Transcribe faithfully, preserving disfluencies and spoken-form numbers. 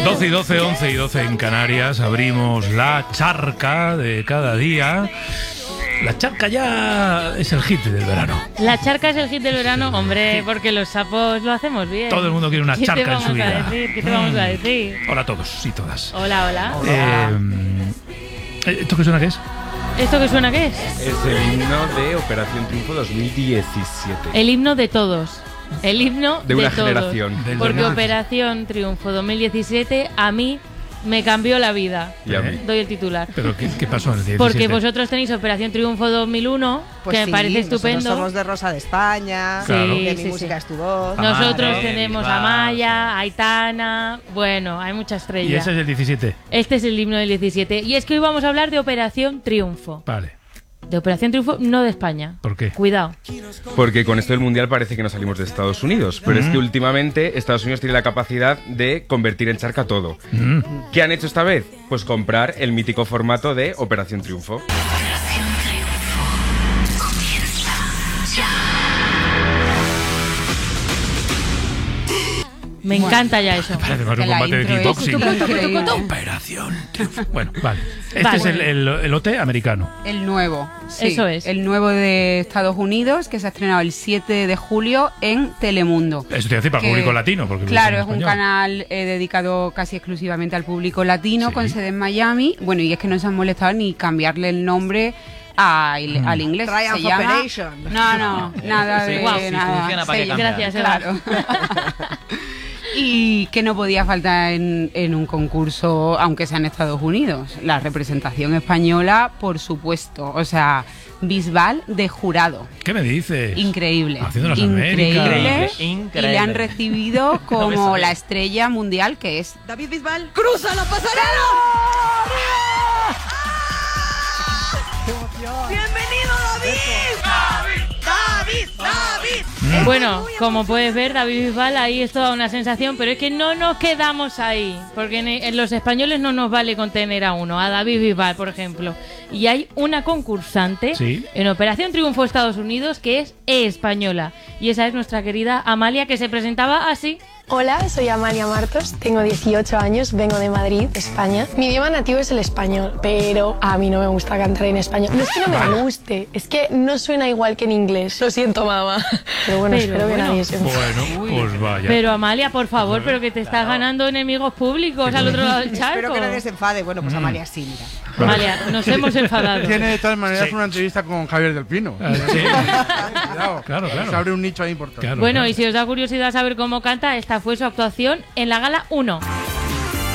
doce y doce, once y doce en Canarias. Abrimos la charca de cada día. La charca ya es el hit del verano. La charca es el hit del verano, hombre, porque los sapos lo hacemos bien. Todo el mundo quiere una charca en su vida. ¿Qué te vamos a decir? ¿Qué te vamos a decir? Hola a todos y todas. Hola, hola. Eh, ¿Esto qué suena qué es? ¿Esto qué suena qué es? Es el himno de Operación Triunfo dos mil diecisiete. El himno de todos. El himno de una de generación. Todos. Porque Operación Triunfo dos mil diecisiete a mí me cambió la vida. Y a mí. Doy el titular. ¿Pero qué, qué pasó en el diecisiete? Porque vosotros tenéis Operación Triunfo dos mil uno, pues que sí, me parece estupendo. Nosotros somos de Rosa de España, Claro. de Sí, Mi sí, Música sí. es tu voz. Nosotros Amaya, tenemos Viva. a Maya, Aitana, bueno, hay mucha estrella. ¿Y ese es el diecisiete? Este es el himno del diecisiete. Y es que hoy vamos a hablar de Operación Triunfo. Vale. De Operación Triunfo, no de España. ¿Por qué? Cuidado. Porque con esto del Mundial parece que no salimos de Estados Unidos. Pero Mm. es que últimamente Estados Unidos tiene la capacidad de convertir en charca todo. Mm. ¿Qué han hecho esta vez? Pues comprar el mítico formato de Operación Triunfo. Me encanta ya eso. Parece más un que la combate de intro es kickboxing. increíble. Operación Triunfo. Bueno, vale. Este Vale. es el, el, el O T americano. El nuevo. Sí, Eso es. El nuevo de Estados Unidos, que se ha estrenado el siete de julio en Telemundo. Eso te hace para el Que- público latino. Porque Claro, lo es dicen en un español. canal eh, dedicado casi exclusivamente al público latino, Sí. con sede en Miami. Bueno, y es que no se han molestado ni cambiarle el nombre a- Mm. al inglés. Triumph Se llama- Operation. No, no, nada Sí, de guau, sí nada. funciona, ¿para qué Se- cambiar? Gracias, Eva. Claro. Y que no podía faltar en, en un concurso, aunque sea en Estados Unidos. La representación española, por supuesto. O sea, Bisbal de jurado. ¿Qué me dice? Increíble. Haciendo las Increíble. Américas. Increíble. Y le han recibido No me como sabía. la estrella mundial que es. David Bisbal, cruza la pasarela. ¡Bienvenido, David! ¡David! ¡David! ¡David! Bueno, como puedes ver, David Bisbal, ahí es toda una sensación, pero es que no nos quedamos ahí, porque en, en los españoles no nos vale con tener a uno, a David Bisbal, por ejemplo. Y hay una concursante Sí. en Operación Triunfo Estados Unidos que es española, y esa es nuestra querida Amalia, que se presentaba así. Hola, soy Amalia Martos, tengo dieciocho años, vengo de Madrid, España. Mi idioma nativo es el español, pero a mí no me gusta cantar en español. No es que no me guste, es que no suena igual que en inglés. Lo siento, mamá. Pero bueno, Pero espero bueno. que nadie se enfade. Bueno, pues vaya. Pero Amalia, por favor, pero que te estás ganando enemigos públicos al otro lado del charco. Espero que nadie se enfade. Bueno, pues Amalia sí, mira. Amalia, nos hemos enfadado. Tiene de todas maneras Sí. una entrevista con Javier del Pino. Ah, sí. Cuidado. Claro, claro. Se abre un nicho ahí importante. Claro, Bueno, claro. y si os da curiosidad saber cómo canta, esta fue su actuación en la gala uno.